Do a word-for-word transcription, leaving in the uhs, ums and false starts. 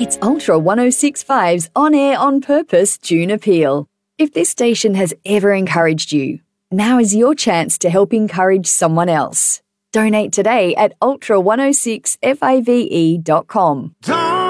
It's Ultra one oh six point five's On Air on Purpose June appeal. If this station has ever encouraged you, now is your chance to help encourage someone else. Donate today at ultra one oh six five e dot com.